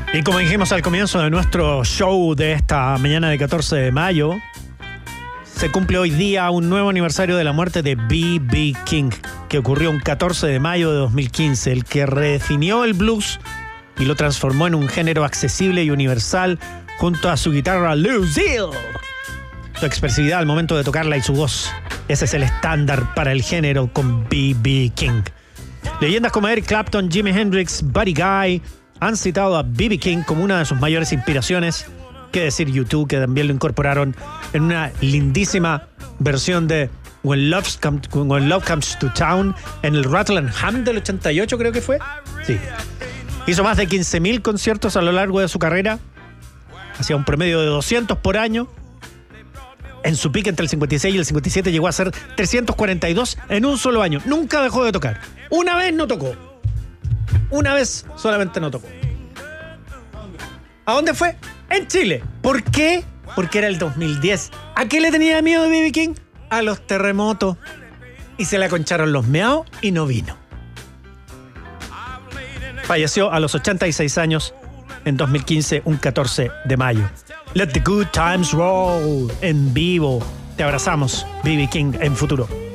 Y como dijimos al comienzo de nuestro show de esta mañana de 14 de mayo, se cumple hoy día un nuevo aniversario de la muerte de B.B. King, que ocurrió un 14 de mayo de 2015, el que redefinió el blues y lo transformó en un género accesible y universal junto a su guitarra Lucille. Su expresividad al momento de tocarla y su voz, ese es el estándar para el género con B.B. King. Leyendas como Eric Clapton, Jimi Hendrix, Buddy Guy han citado a B.B. King como una de sus mayores inspiraciones. Qué decir U2, que también lo incorporaron en una lindísima versión de When Love Comes to Town en el Rattle and Hum del 88, creo que fue. Sí. Hizo más de 15.000 conciertos a lo largo de su carrera. Hacía un promedio de 200 por año. En su pique entre el 56 y el 57 llegó a ser 342 en un solo año. Nunca dejó de tocar. Una vez no tocó. Una vez solamente no tocó. ¿A dónde fue? En Chile. ¿Por qué? Porque era el 2010. ¿A qué le tenía miedo de B.B. King? A los terremotos. Y se le aconcharon los meados y no vino. Falleció a los 86 años en 2015, un 14 de mayo. Let the good times roll en vivo. Te abrazamos, B.B. King, en Futuro.